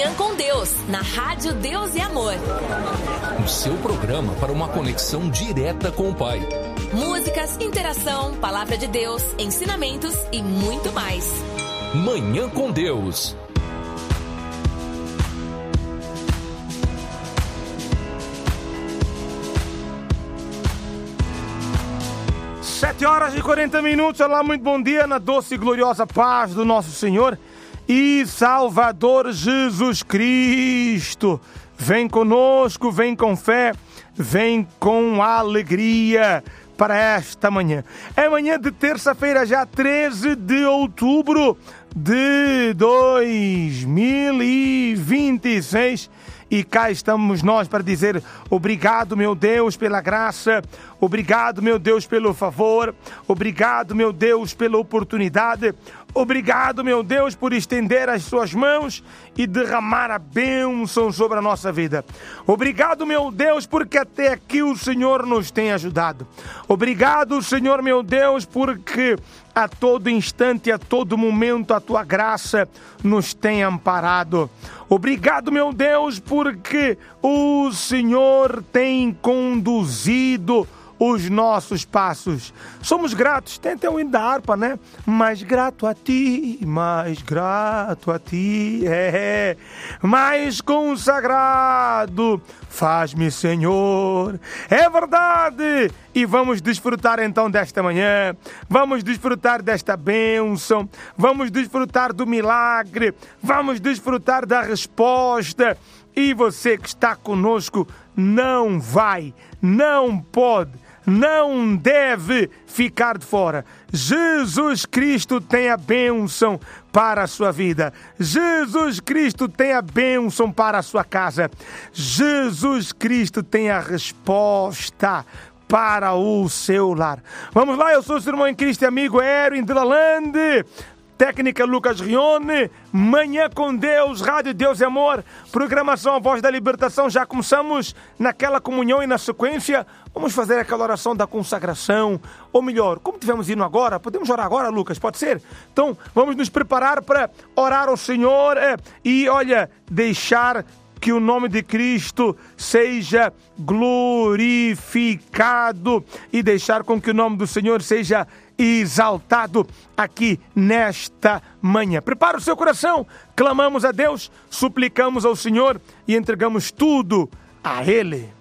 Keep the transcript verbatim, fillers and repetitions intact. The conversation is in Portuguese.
Manhã com Deus, na Rádio Deus e Amor. O seu programa para uma conexão direta com o Pai. Músicas, interação, palavra de Deus, ensinamentos e muito mais. Manhã com Deus. Sete horas e quarenta minutos. Olá, muito bom dia, na doce e gloriosa paz do nosso Senhor e Salvador Jesus Cristo. Vem conosco, vem com fé, vem com alegria para esta manhã. É manhã de terça-feira, já treze de outubro de dois mil e vinte e seis. E cá estamos nós para dizer obrigado, meu Deus, pela graça. Obrigado, meu Deus, pelo favor. Obrigado, meu Deus, pela oportunidade. Obrigado, meu Deus, por estender as suas mãos e derramar a bênção sobre a nossa vida. Obrigado, meu Deus, porque até aqui o Senhor nos tem ajudado. Obrigado, Senhor, meu Deus, porque a todo instante, a todo momento, a tua graça nos tem amparado. Obrigado, meu Deus, porque o Senhor tem conduzido os nossos passos. Somos gratos. Tem até o hino da harpa, né? Mais grato a ti, mais grato a ti, é, mais consagrado faz-me, Senhor. É verdade. E vamos desfrutar então desta manhã. Vamos desfrutar desta bênção. Vamos desfrutar do milagre. Vamos desfrutar da resposta. E você que está conosco não vai, não pode, não deve ficar de fora. Jesus Cristo tem a bênção para a sua vida. Jesus Cristo tem a bênção para a sua casa. Jesus Cristo tem a resposta para o seu lar. Vamos lá, eu sou o seu irmão em Cristo e amigo Erwin de Lalande. Técnica Lucas Rione, Manhã com Deus, Rádio Deus e Amor, programação A Voz da Libertação. Já começamos naquela comunhão e na sequência vamos fazer aquela oração da consagração, ou melhor, como tivemos indo agora, podemos orar agora, Lucas, pode ser? Então vamos nos preparar para orar ao Senhor é, e olha, deixar que o nome de Cristo seja glorificado e deixar com que o nome do Senhor seja exaltado aqui nesta manhã. Prepara o seu coração, clamamos a Deus, suplicamos ao Senhor e entregamos tudo a Ele.